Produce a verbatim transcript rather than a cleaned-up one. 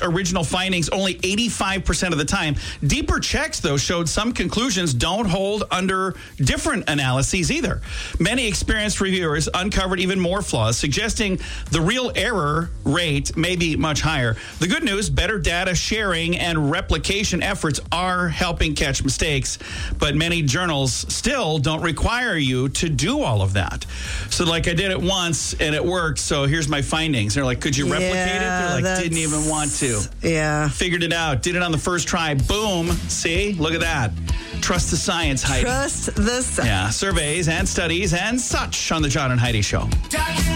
original findings only eighty-five percent of the time. Deeper checks, though, showed some conclusions don't hold under different analyses either. Many experienced reviewers uncovered even more flaws, suggesting the real error rate may be much higher. The good news, better data sharing and replication efforts are helping catch mistakes, but many journals still don't require you to do all of that. So, like, I did it once and it worked, so here's my findings. They're like, could you replicate Yeah, it? They're like, that's- didn't even want to. Yeah. Figured it out. Did it on the first try. Boom. See? Look at that. Trust the science, Heidi. Trust the science. Yeah, surveys and studies and such on the John and Heidi Show.